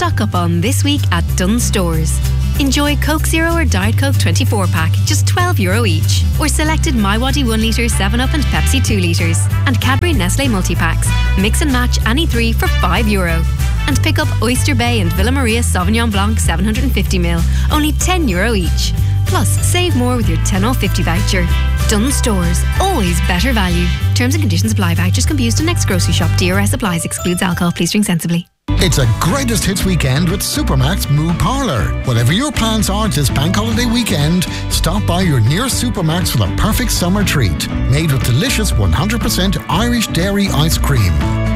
Stock up on this week at Dunnes Stores. Enjoy Coke Zero or Diet Coke 24-pack, just €12 each. Or selected MiWadi 1 litre, 7up and Pepsi 2 litres. And Cadbury Nestle multi-packs. Mix and match any 3 for €5. And pick up Oyster Bay and Villa Maria Sauvignon Blanc 750ml, only €10 each. Plus, save more with your 10 off 50 voucher. Dunnes Stores, always better value. Terms and conditions apply. Vouchers can be used in next grocery shop. DRS applies. Excludes alcohol. Please drink sensibly. It's a greatest hits weekend with Supermac's Moo Parlour. Whatever your plans are this bank holiday weekend, stop by your nearest Supermac's for the perfect summer treat. Made with delicious 100% Irish dairy ice cream.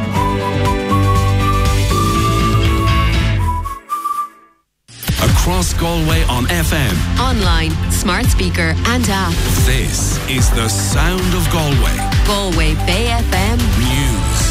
Across Galway on FM, online, smart speaker and app. This is the sound of Galway. Galway Bay FM News.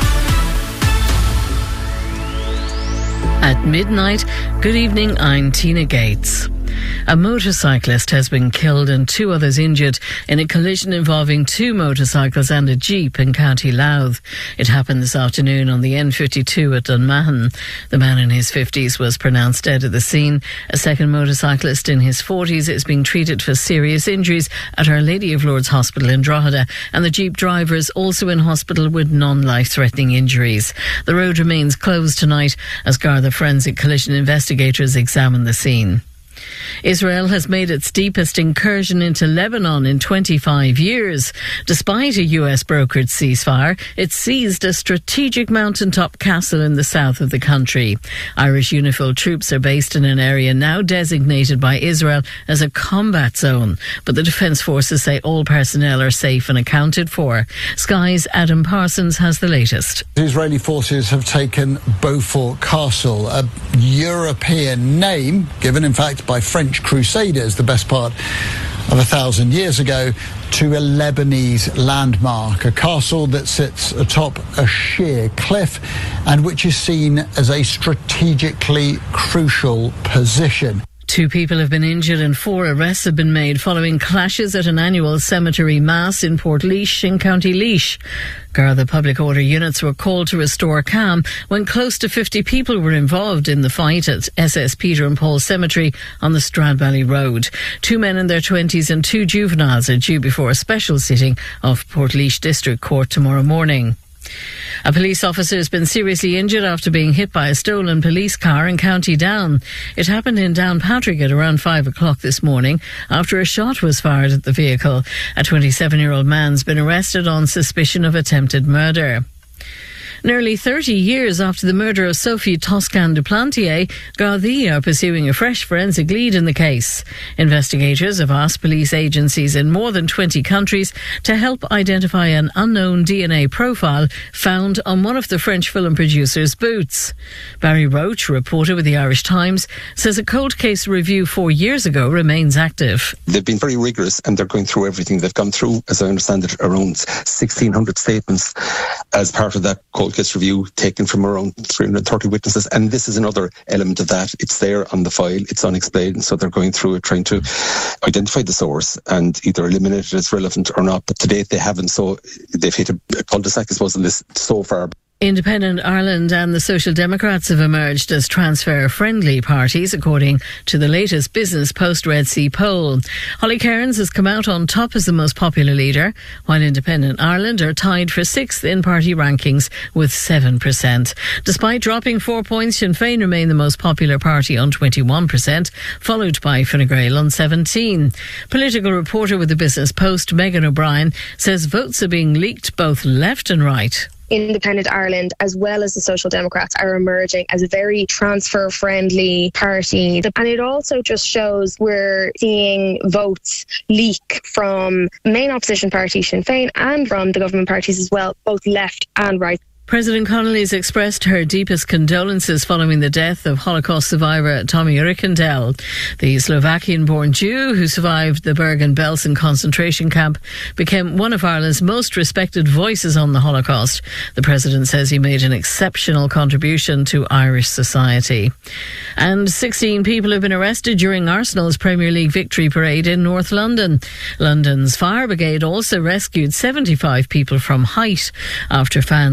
At midnight, good evening, I'm Tina Gates. A motorcyclist has been killed and 2 others injured in a collision involving 2 motorcycles and a jeep in County Louth. It happened this afternoon on the N52 at Dunmahon. The man in his 50s was pronounced dead at the scene. A second motorcyclist in his 40s is being treated for serious injuries at Our Lady of Lourdes Hospital in Drogheda, and the jeep driver is also in hospital with non-life-threatening injuries. The road remains closed tonight as Garda forensic collision investigators examine the scene. Israel has made its deepest incursion into Lebanon in 25 years. Despite a US brokered ceasefire, it seized a strategic mountaintop castle in the south of the country. Irish UNIFIL troops are based in an area now designated by Israel as a combat zone, but the Defence Forces say all personnel are safe and accounted for. Sky's Adam Parsons has the latest. The Israeli forces have taken Beaufort Castle, a European name given in fact by French crusaders the best part of 1,000 years ago to a Lebanese landmark, a castle that sits atop a sheer cliff and which is seen as a strategically crucial position. 2 people have been injured and 4 arrests have been made following clashes at an annual cemetery mass in Portlaoise in County Laois. Garda public order units were called to restore calm when close to 50 people were involved in the fight at SS Peter and Paul Cemetery on the Stradbally Road. 2 men in their 20s and 2 juveniles are due before a special sitting of Portlaoise District Court tomorrow morning. A police officer has been seriously injured after being hit by a stolen police car in County Down. It happened in Downpatrick at around 5 o'clock this morning after a shot was fired at the vehicle. A 27-year-old man's been arrested on suspicion of attempted murder. Nearly 30 years after the murder of Sophie Toscan du Plantier, Gardaí are pursuing a fresh forensic lead in the case. Investigators have asked police agencies in more than 20 countries to help identify an unknown DNA profile found on one of the French film producer's boots. Barry Roach, a reporter with the Irish Times, says a cold case review 4 years ago remains active. They've been very rigorous and they're going through everything. They've gone through, as I understand it, around 1,600 statements as part of that cold case review taken from around 330 witnesses, and this is another element of that. It's there on the file, it's unexplained, so they're going through it trying to identify the source and either eliminate it as relevant or not, but to date they haven't, so they've hit a cul-de-sac, I suppose, in this so far. Independent Ireland and the Social Democrats have emerged as transfer-friendly parties, according to the latest Business Post-Red Sea poll. Holly Cairns has come out on top as the most popular leader, while Independent Ireland are tied for 6th in party rankings with 7%. Despite dropping 4 points, Sinn Féin remain the most popular party on 21%, followed by Fine Gael on 17%. Political reporter with the Business Post, Megan O'Brien, says votes are being leaked both left and right. Independent Ireland, as well as the Social Democrats, are emerging as a very transfer-friendly party. And it also just shows we're seeing votes leak from main opposition party Sinn Féin and from the government parties as well, both left and right. President Connolly has expressed her deepest condolences following the death of Holocaust survivor Tommy Rikendell. The Slovakian-born Jew who survived the Bergen-Belsen concentration camp became one of Ireland's most respected voices on the Holocaust. The President says he made an exceptional contribution to Irish society. And 16 people have been arrested during Arsenal's Premier League victory parade in North London. London's fire brigade also rescued 75 people from height after fans climbed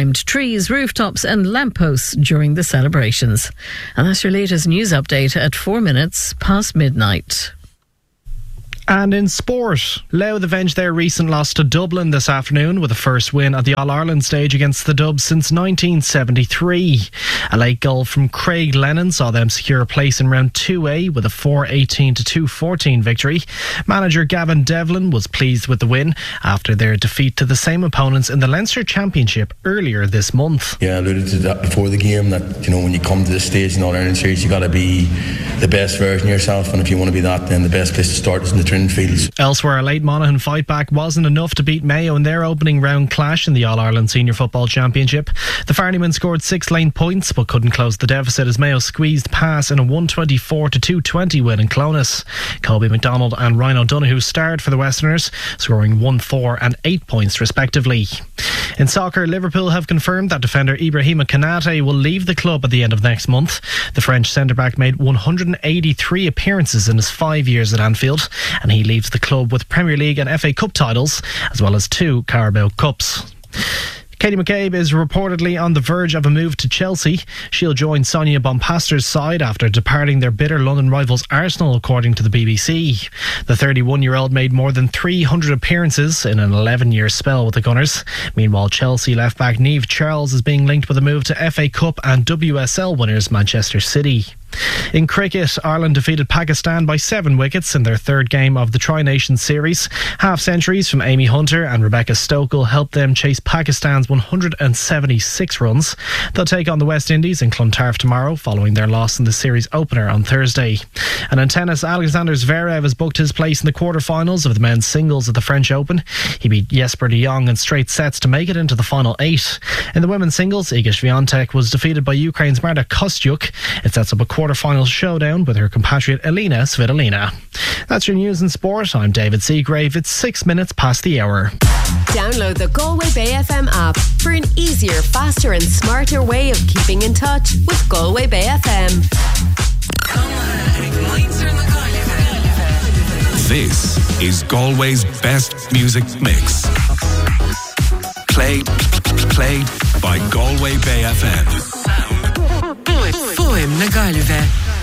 climbed trees, rooftops and lampposts during the celebrations. And that's your latest news update at 4 minutes past midnight. And in sport, Louth avenged their recent loss to Dublin this afternoon with a first win at the All-Ireland stage against the Dubs since 1973. A late goal from Craig Lennon saw them secure a place in round 2A with a 4-18 to 2-14 victory. Manager Gavin Devlin was pleased with the win after their defeat to the same opponents in the Leinster Championship earlier this month. Yeah, I alluded to that before the game, that, you know, when you come to this stage in the All-Ireland series, you got to be the best version of yourself, and if you want to be that, then the best place to start is in the training fields. Elsewhere, a late Monaghan fight back wasn't enough to beat Mayo in their opening round clash in the All-Ireland Senior Football Championship. The Farneymen scored 6 lane points but couldn't close the deficit as Mayo squeezed past in a 124 to 220 win in Clones. Colby McDonald and Ryan O'Donoghue starred for the Westerners, scoring 1, 4 and 8 points respectively. In soccer, Liverpool have confirmed that defender Ibrahima Konate will leave the club at the end of next month. The French centre-back made 183 appearances in his 5 years at Anfield, and he leaves the club with Premier League and FA Cup titles, as well as 2 Carabao Cups. Katie McCabe is reportedly on the verge of a move to Chelsea. She'll join Sonia Bompastor's side after departing their bitter London rivals Arsenal, according to the BBC. The 31-year-old made more than 300 appearances in an 11-year spell with the Gunners. Meanwhile, Chelsea left-back Niamh Charles is being linked with a move to FA Cup and WSL winners Manchester City. In cricket, Ireland defeated Pakistan by 7 wickets in their third game of the Tri-Nations series. Half-centuries from Amy Hunter and Rebecca Stokel helped them chase Pakistan's 176 runs. They'll take on the West Indies in Clontarf tomorrow, following their loss in the series opener on Thursday. And in tennis, Alexander Zverev has booked his place in the quarter-finals of the men's singles at the French Open. He beat Jesper de Jong in straight sets to make it into the final 8. In the women's singles, Iga Swiatek was defeated by Ukraine's Marta Kostyuk. It sets up a quarter-final showdown with her compatriot Elina Svitolina. That's your news and sport. I'm David Seagrave. It's 6 minutes past the hour. Download the Galway Bay FM app for an easier, faster and smarter way of keeping in touch with Galway Bay FM. This is Galway's best music mix. Played by Galway Bay FM. Poem na Galway.